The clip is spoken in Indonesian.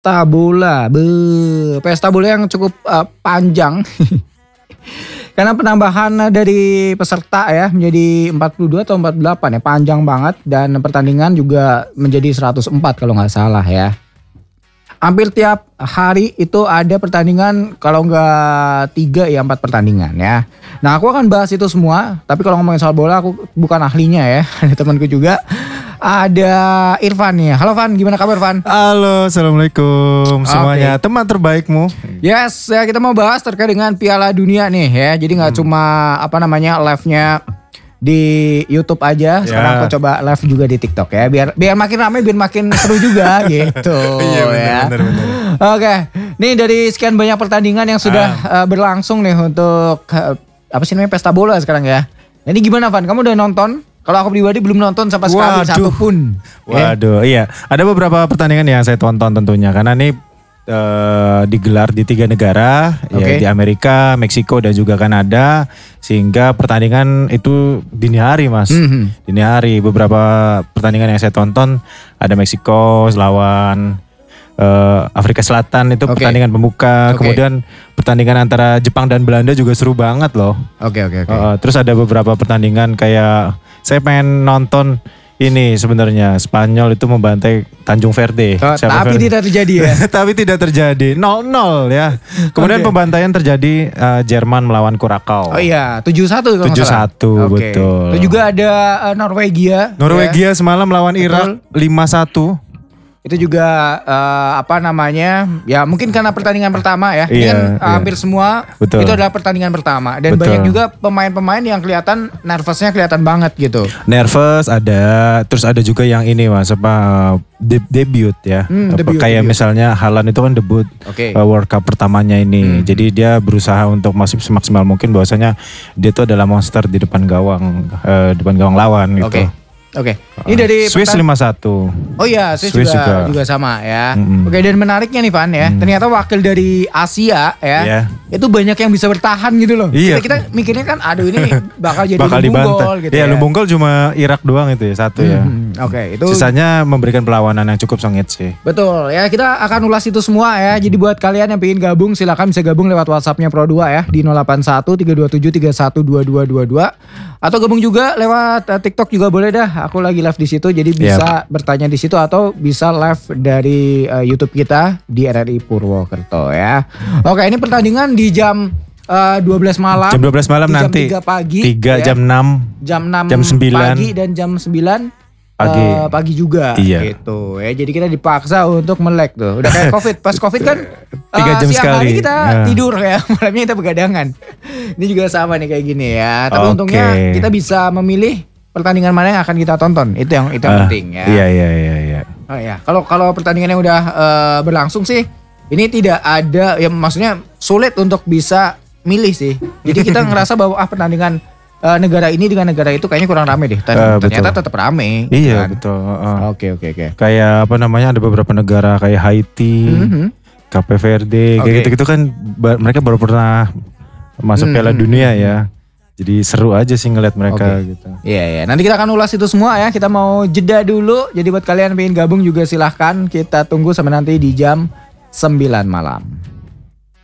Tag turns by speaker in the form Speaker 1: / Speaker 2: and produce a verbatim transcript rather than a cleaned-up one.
Speaker 1: Pesta bola, beuh, pesta bola yang cukup, eee, panjang. Karena penambahan dari peserta ya menjadi empat puluh dua atau empat puluh delapan ya, panjang banget dan pertandingan juga menjadi seratus empat kalau nggak salah ya. Hampir tiap hari itu ada pertandingan kalau nggak tiga ya empat pertandingan ya. Nah aku akan bahas itu semua, tapi kalau ngomongin soal bola aku bukan ahlinya ya, ada temanku juga. Ada Irfan nih. Halo Van, gimana kabar Van?
Speaker 2: Halo, assalamualaikum semuanya. Okay. Teman terbaikmu.
Speaker 1: Yes, ya kita mau bahas terkait dengan Piala Dunia nih ya. Jadi nggak hmm. cuma apa namanya live-nya di YouTube aja. Sekarang yeah. aku coba live juga di TikTok ya. Biar biar makin ramai, biar makin seru juga gitu.
Speaker 2: Iya benar,
Speaker 1: ya.
Speaker 2: benar, benar.
Speaker 1: Oke, nih dari sekian banyak pertandingan yang sudah ah. uh, berlangsung nih untuk uh, apa sih namanya pesta bola sekarang ya. Ini gimana Van? Kamu udah nonton? Kalau aku pribadi belum nonton sama sekali satu pun.
Speaker 2: Waduh, eh? iya. Ada beberapa pertandingan yang saya tonton tentunya. Karena ini uh, digelar di tiga negara. Okay. Ya, di Amerika, Meksiko, dan juga Kanada. Sehingga pertandingan itu dini hari mas. Mm-hmm. Dini hari. Beberapa pertandingan yang saya tonton. Ada Meksiko lawan uh, Afrika Selatan. Itu okay. pertandingan pembuka. Okay. Kemudian pertandingan antara Jepang dan Belanda juga seru banget loh.
Speaker 1: Oke, okay, oke, okay, oke. Okay.
Speaker 2: Uh, terus ada beberapa pertandingan kayak... Saya pengen nonton ini sebenarnya Spanyol itu membantai Tanjung Verde.
Speaker 1: Oh, tapi Verde? Tidak terjadi ya.
Speaker 2: Tapi tidak terjadi. nol nol ya. Kemudian okay. pembantaian terjadi uh, Jerman melawan Kurakau.
Speaker 1: Oh iya, tujuh satu
Speaker 2: tujuh satu okay. betul.
Speaker 1: Itu juga ada uh, Norwegia.
Speaker 2: Norwegia ya. Semalam melawan Irak lima satu.
Speaker 1: Itu juga uh, apa namanya ya mungkin karena pertandingan pertama ya. Ini
Speaker 2: iya,
Speaker 1: kan
Speaker 2: iya.
Speaker 1: hampir semua
Speaker 2: Betul.
Speaker 1: itu adalah pertandingan pertama. Dan
Speaker 2: Betul.
Speaker 1: banyak juga pemain-pemain yang kelihatan nervousnya kelihatan banget gitu.
Speaker 2: Nervous ada, terus ada juga yang ini mas apa de- debut ya.
Speaker 1: Hmm,
Speaker 2: apa,
Speaker 1: debut,
Speaker 2: kayak
Speaker 1: debut.
Speaker 2: misalnya Haaland itu kan debut
Speaker 1: okay.
Speaker 2: uh, World Cup pertamanya ini. Hmm. Jadi dia berusaha untuk masih semaksimal mungkin bahwasanya dia itu adalah monster di depan gawang uh, depan gawang lawan gitu.
Speaker 1: Okay. Oke, okay. Ini dari
Speaker 2: Swiss lima satu.
Speaker 1: Oh iya, Swiss, Swiss juga, juga juga sama ya.
Speaker 2: Mm-hmm.
Speaker 1: Oke, dan menariknya nih Van ya, mm. ternyata wakil dari Asia ya, yeah. itu banyak yang bisa bertahan gitu loh.
Speaker 2: Iya.
Speaker 1: Kita, kita mikirnya kan, aduh ini bakal jadi
Speaker 2: bakal
Speaker 1: lumbung gol gitu
Speaker 2: iya,
Speaker 1: ya.
Speaker 2: lumbung gol cuma Irak doang itu ya, satu mm-hmm. ya.
Speaker 1: Oke, okay, itu.
Speaker 2: Sisanya memberikan perlawanan yang cukup sengit sih.
Speaker 1: Betul, ya kita akan ulas itu semua ya. Jadi buat kalian yang pengen gabung, silakan bisa gabung lewat WhatsApp-nya Pro dua ya di nol delapan satu tiga dua tujuh tiga satu dua dua dua dua. Atau gabung juga lewat uh, TikTok juga boleh dah. Aku lagi live di situ jadi bisa yep. bertanya di situ atau bisa live dari uh, YouTube kita di R R I Purwokerto ya. Oke, ini pertandingan di jam uh, dua belas malam.
Speaker 2: Jam dua belas malam nanti.
Speaker 1: Jam tiga pagi.
Speaker 2: tiga
Speaker 1: ya.
Speaker 2: jam enam.
Speaker 1: Jam enam
Speaker 2: jam sembilan
Speaker 1: pagi dan jam sembilan
Speaker 2: pagi,
Speaker 1: uh, pagi juga
Speaker 2: iya.
Speaker 1: gitu ya. Jadi kita dipaksa untuk melek tuh. Udah kayak Covid. Pas Covid kan
Speaker 2: tiga jam
Speaker 1: uh, siang
Speaker 2: sekali.
Speaker 1: hari kita
Speaker 2: ya.
Speaker 1: tidur ya, malamnya kita begadangan. Ini juga sama nih kayak gini ya. Tapi okay. untungnya kita bisa memilih pertandingan mana yang akan kita tonton. Itu yang itu yang uh, penting ya.
Speaker 2: Iya iya iya iya.
Speaker 1: Oh ya, kalau kalau pertandingan yang udah uh, berlangsung sih ini tidak ada ya, maksudnya sulit untuk bisa milih sih. Jadi kita ngerasa bahwa ah pertandingan Uh, negara ini dengan negara itu kayaknya kurang rame deh. Ternyata, uh, ternyata tetap rame.
Speaker 2: Iya
Speaker 1: kan?
Speaker 2: betul.
Speaker 1: Oke oke oke.
Speaker 2: Kayak apa namanya ada beberapa negara kayak Haiti, mm-hmm. Cape Verde, okay. kayak gitu-gitu kan ba- mereka baru pernah masuk mm-hmm. Piala Dunia ya. Jadi seru aja sih ngeliat mereka okay. gitu.
Speaker 1: Iya ya. Nanti kita akan ulas itu semua ya. Kita mau jeda dulu. Jadi buat kalian yang pengen gabung juga silahkan. Kita tunggu sampai nanti di jam sembilan malam.